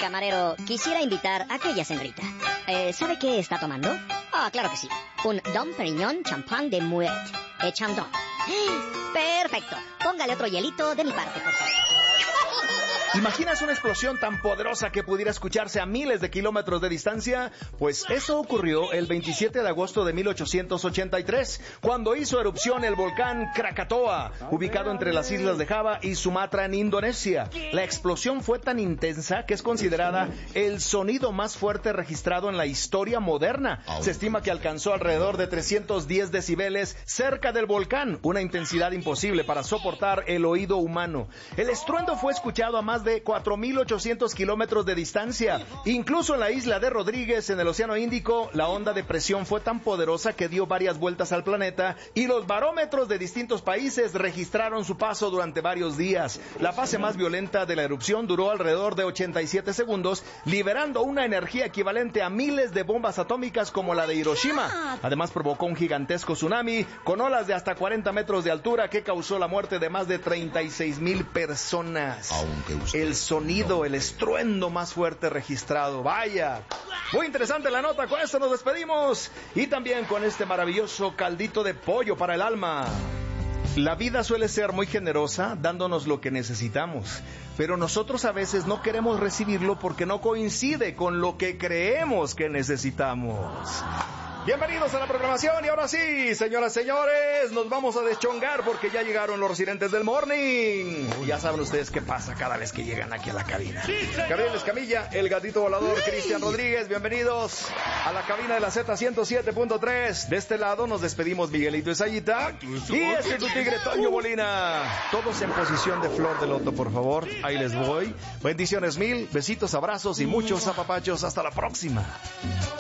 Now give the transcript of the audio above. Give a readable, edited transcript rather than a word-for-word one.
Camarero, quisiera invitar a aquella señorita. ¿Sabe qué está tomando? Ah, claro que sí. Un Dom Perignon Champagne de Moet. Chandon. Perfecto. Póngale otro hielito de mi parte, por favor. ¿Imaginas una explosión tan poderosa que pudiera escucharse a miles de kilómetros de distancia? Pues eso ocurrió el 27 de agosto de 1883, cuando hizo erupción el volcán Krakatoa, ubicado entre las islas de Java y Sumatra en Indonesia. La explosión fue tan intensa que es considerada el sonido más fuerte registrado en la historia moderna. Se estima que alcanzó alrededor de 310 decibeles cerca del volcán, una intensidad imposible para soportar el oído humano. El estruendo fue escuchado a más de 4.800 kilómetros de distancia. Incluso en la isla de Rodríguez, en el Océano Índico, la onda de presión fue tan poderosa que dio varias vueltas al planeta y los barómetros de distintos países registraron su paso durante varios días. La fase más violenta de la erupción duró alrededor de 87 segundos, liberando una energía equivalente a miles de bombas atómicas como la de Hiroshima. Además, provocó un gigantesco tsunami con olas de hasta 40 metros de altura que causó la muerte de más de 36,000 personas. El sonido, el estruendo más fuerte registrado. ¡Vaya! Muy interesante la nota. Con esto nos despedimos. Y también con este maravilloso caldito de pollo para el alma. La vida suele ser muy generosa, dándonos lo que necesitamos. Pero nosotros a veces no queremos recibirlo porque no coincide con lo que creemos que necesitamos. Bienvenidos a la programación y ahora sí, señoras y señores, nos vamos a deschongar porque ya llegaron los residentes del Morning. Ya saben ustedes qué pasa cada vez que llegan aquí a la cabina. Gabriel Escamilla, el gatito volador, Cristian Rodríguez, bienvenidos a la cabina de la Z107.3. De este lado nos despedimos Miguelito Esayita y este tu tigre Toño Molina. Todos en posición de flor de loto, por favor. Ahí les voy. Bendiciones mil, besitos, abrazos y muchos apapachos. Hasta la próxima.